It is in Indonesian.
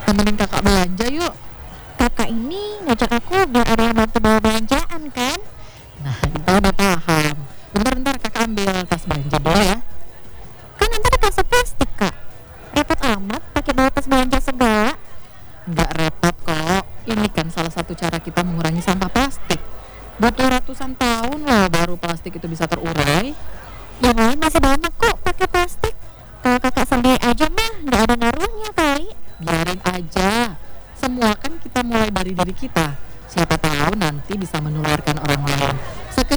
temenin kakak belanja yuk. Kakak ini ngajak aku biar ada yang bantu bawa belanjaan kan? Nah, kita udah paham. Bentar kakak ambil tas belanja dulu ya. Kan nanti ada kasa plastik kak. Repot amat pakai bawa tas belanja segala. Nggak repot kok. Ini kan salah satu cara kita mengurangi sampah plastik. Butuh ratusan tahun loh baru plastik itu bisa terurai. Yang lain masih banyak kok pakai plastik. Kalau kakak sendiri aja